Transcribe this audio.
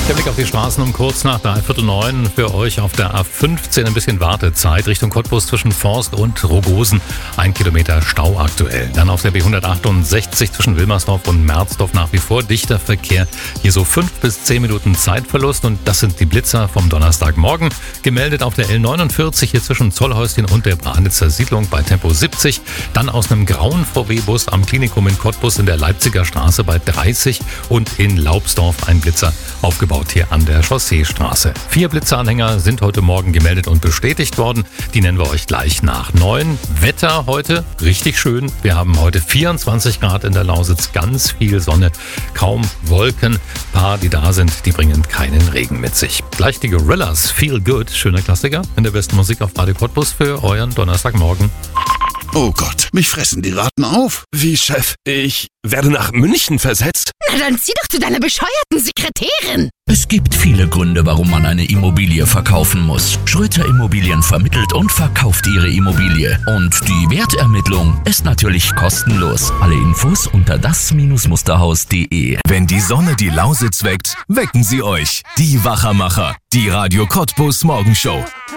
Der Blick auf die Straßen um kurz nach 8:45 für euch auf der A15 ein bisschen Wartezeit Richtung Cottbus zwischen Forst und Rogosen. 1 Kilometer Stau aktuell. Dann auf der B168 zwischen Wilmersdorf und Merzdorf nach wie vor dichter Verkehr. Hier so 5 bis 10 Minuten Zeitverlust und das sind die Blitzer vom Donnerstagmorgen. Gemeldet auf der L49 hier zwischen Zollhäuschen und der Branitzer Siedlung bei Tempo 70. Dann aus einem grauen VW-Bus am Klinikum in Cottbus in der Leipziger Straße bei 30 und in Laubsdorf ein Blitzer aufgebaut hier an der Chausseestraße. 4 Blitzeranhänger sind heute Morgen gemeldet und bestätigt worden. Die nennen wir euch gleich nach 9. Wetter heute richtig schön. Wir haben heute 24 Grad in der Lausitz, ganz viel Sonne, kaum Wolken. Ein paar, die da sind, die bringen keinen Regen mit sich. Gleich die Gorillas, Feel Good, schöner Klassiker in der besten Musik auf Radio Cottbus für euren Donnerstagmorgen. Oh Gott, mich fressen die Ratten auf. Wie, Chef? Ich werde nach München versetzt? Na dann zieh doch zu deiner bescheuerten Sekretärin. Es gibt viele Gründe, warum man eine Immobilie verkaufen muss. Schröter Immobilien vermittelt und verkauft Ihre Immobilie. Und die Wertermittlung ist natürlich kostenlos. Alle Infos unter das-musterhaus.de. Wenn die Sonne die Lausitz weckt, wecken sie euch. Die Wachermacher, die Radio Cottbus Morgenshow.